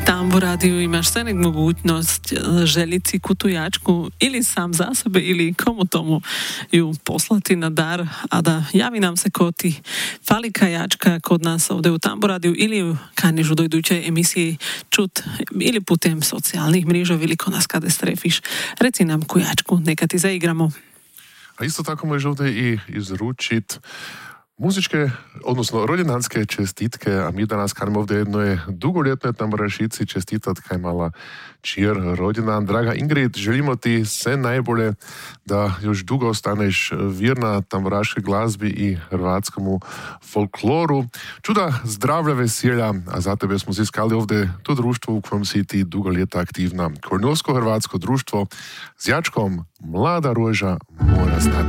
Tambo rádiu imaš sa nek mogućnosť želiť si kutu jačku ili sám za sebe, ili komu tomu ju poslati na dar a da javi nam se ko ti falika jačka kod nas ovde u Tambo rádiu ili ju kaniš u dojdúcej emisiji čut ili putem sociálnych mrežov ili ko nás kade strefiš. Reci nam ku jačku, neka ti zaigramo. A isto tako možeš ovdje i izručit muzičke, odnosno rodinanske čestitke, a mi danas kanimo ovdje jednoj dugoljetnoj tamburašici čestitat kaj mala čir rodina. Draga Ingrid, želimo ti sve najbolje, da još dugo ostaneš vjerna tamburaškoj glazbi i hrvatskomu folkloru. Čuda zdravlja, veselja, a za tebe smo ziskali ovdje to društvo u kojem si ti dugo ljeta aktivna. Kornilsko-hrvatsko društvo s jačkom Mlada roža mora stati.